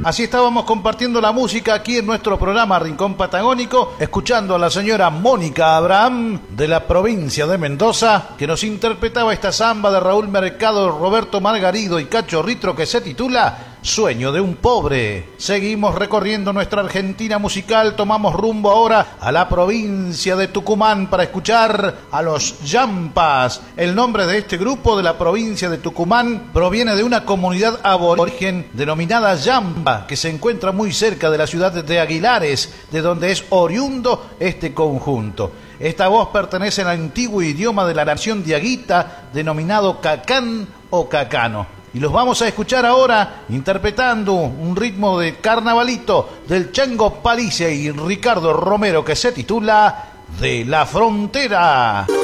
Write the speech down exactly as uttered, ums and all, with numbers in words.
Así estábamos compartiendo la música aquí en nuestro programa Rincón Patagónico, escuchando a la señora Mónica Abraham de la provincia de Mendoza, que nos interpretaba esta samba de Raúl Mercado, Roberto Margarido y Cacho Ritro, que se titula Sueño de un pobre. Seguimos recorriendo nuestra Argentina musical, tomamos rumbo ahora a la provincia de Tucumán para escuchar a los Yampas. El nombre de este grupo de la provincia de Tucumán proviene de una comunidad aborigen denominada Yampa, que se encuentra muy cerca de la ciudad de Aguilares, de donde es oriundo este conjunto. Esta voz pertenece al antiguo idioma de la nación diaguita, denominado cacán o cacano. Y los vamos a escuchar ahora interpretando un ritmo de carnavalito del Chango Palicia y Ricardo Romero, que se titula De la Frontera.